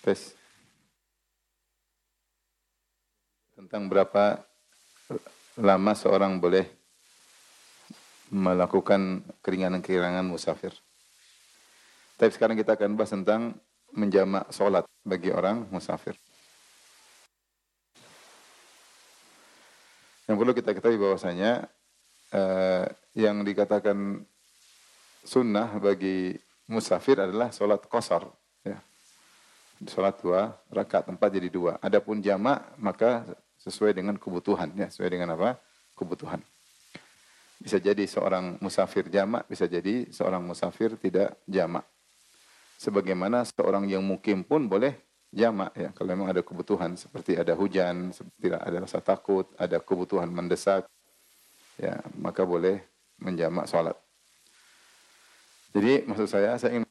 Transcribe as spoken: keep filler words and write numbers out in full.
Tes. Tentang berapa lama seorang boleh melakukan keringanan-keringanan musafir. Tapi sekarang kita akan bahas tentang menjamak solat bagi orang musafir. Yang perlu kita ketahui bahwasanya eh, yang dikatakan sunnah bagi musafir adalah solat qasar. Ya. Solat dua rakaat, empat jadi dua. Adapun jamak maka sesuai dengan kebutuhan. Ya, sesuai dengan apa? Kebutuhan. Bisa jadi seorang musafir jamak, bisa jadi seorang musafir tidak jamak. Sebagaimana seorang yang mukim pun boleh jamak ya, kalau memang ada kebutuhan seperti ada hujan, tidak ada rasa takut, ada kebutuhan mendesak, ya maka boleh menjamak sholat. Jadi maksud saya, saya ingin